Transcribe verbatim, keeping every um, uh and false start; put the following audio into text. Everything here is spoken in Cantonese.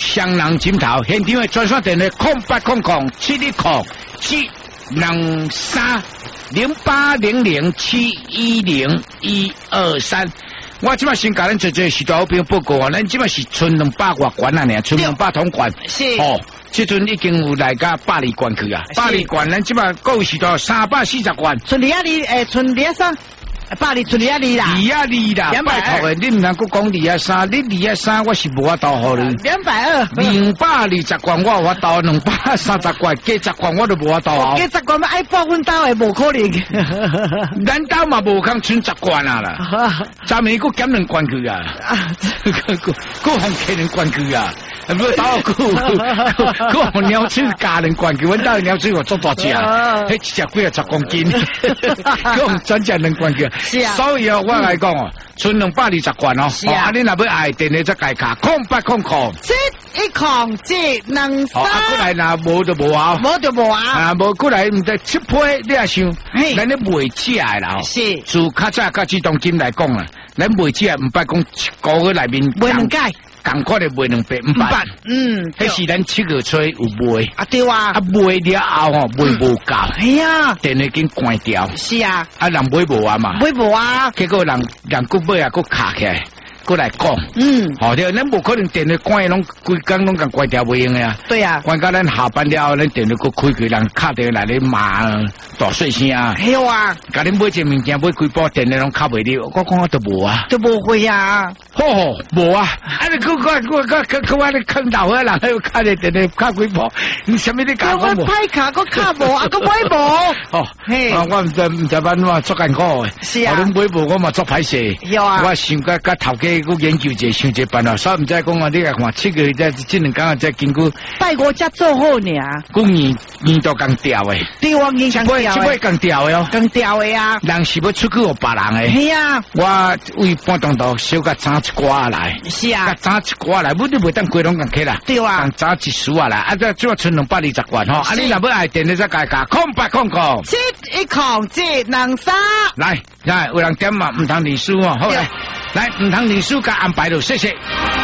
双人枕头，现场的专线电话空八空空七一空七两三零八零零七一零一二三。我即摆先甲咱做做时代朋报告啊，咱即摆是剩两百外关啊，呢，剩两百桶关。 是哦，即阵已经有来甲百里关去啊，百里关咱即摆够时代三百四十关。 剩二啊二，诶，剩二啊三。百里出二啊二啦， 二啊二啦，拜托诶，你唔能够讲二啊三，你二啊三我是无法度互你。 两百二， 两百二十罐我有法度，两百三十罐加十罐我都无法度。 加十罐要爱报阮兜诶，无可能。 咱兜嘛无空剩十罐啊啦，昨暝佫减两罐去啊，佫佫佫互加两罐去啊。唔好打我佫佫互鸟鼠加两罐去，阮兜鸟鼠我做大只，迄一只几啊十公斤，佫互转只两罐去。 是啊， 所以哦，我来讲哦，剩两百二十罐哦。 是啊， 啊，你若要爱电话，则改卡空八空空七一空七两三。 啊，过来若无就无啊， 无就无啊。 啊，无过来唔得七批，你也想，咱咧卖食的啦。 是。 自较早甲这当今来讲啦，咱卖食唔捌讲一个月内面。 卖两届。 赶快的卖两百五百， 嗯， 迄是咱七月初有卖， 啊对啊， 啊卖了后吼卖无够， 哎呀， 电话经关掉， 是啊， 啊人买无啊嘛， 买无啊， 结果人人佫买啊佫卡起来，佫来讲， 嗯， 好对，咱无可能电话关拢规工拢共关掉袂用啊， 对啊， 关到咱下班了，咱电话佫开开，人敲电话来咧骂大细声啊， 系啊， 甲恁买一物件买几部电话拢敲袂了，我讲我都无啊， 都无会啊。 好好无啊！啊你佢佢佢佢佢佢話你坑頭啊！人喺度卡你哋你卡幾波？你什麼啲搞我冇？ 派卡個卡無啊，個買無。 哦，嘿，我唔知唔知班我做緊個。 是啊。 我哋買部我嘛做歹勢。 有啊。 我想甲甲頭家個研究者想一辦啊，所以唔知講啊，你個看七個即即兩講啊，即經過。 拜我家做好呢。 講年年度更調誒。 對啊，年更調。 即係更調誒哦。 更調誒啊。 人是要出去學別人誒。 係啊。 我為半東道小個爭一寡來。 是啊， 早一寡来，不你袂当规拢共起啦。 对啊， 早一数啊啦，啊这即话剩两百二十罐吼，啊你若要爱电你再加加空八空空， 七一空七两三。 来，来有人点嘛，唔通认输哦，好来，来唔通认输，甲安排了，谢谢。